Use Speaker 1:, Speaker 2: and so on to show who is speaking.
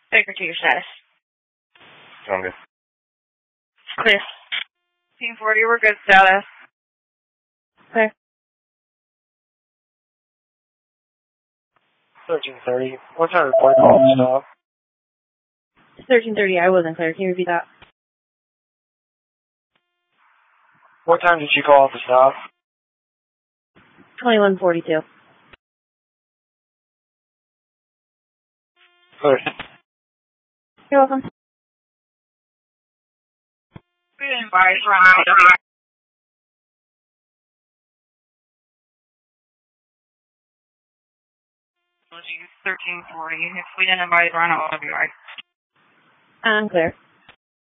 Speaker 1: Baker to your status.
Speaker 2: Sound good.
Speaker 1: Clear. Team 40, we're good status. Clear.
Speaker 2: 1330. What time report call to stop?
Speaker 1: 1330, I wasn't clear. Can you repeat that?
Speaker 2: What time did you call off the stop?
Speaker 1: 2142.
Speaker 2: Good.
Speaker 1: You're welcome. We didn't advise run out. 1340. If we didn't advise run out, we'll be right.
Speaker 3: I'm clear.